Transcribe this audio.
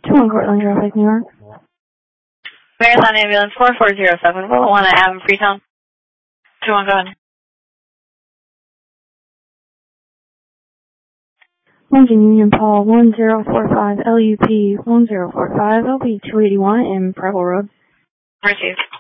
21 Cortland Drive, Lake, New York. Marathon Ambulance 4407, what one I have in Freetown? 21, go ahead. Lincoln Union Paul 1045 LUP 1045 LP 281 in Preble Road. Received.